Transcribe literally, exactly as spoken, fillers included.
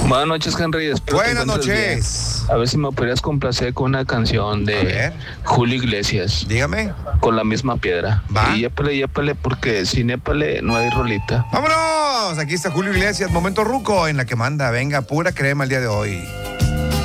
Buenas noches, Henry. Espero Buenas te encuentres noches. bien. A ver si me podrías complacer con una canción de Julio Iglesias. Dígame. Con la misma piedra. Va. Y yépale, yépale, porque sin épale no hay rolita. ¡Vámonos! Aquí está Julio Iglesias, Momento Ruco, en la que manda. Venga, pura crema el día de hoy.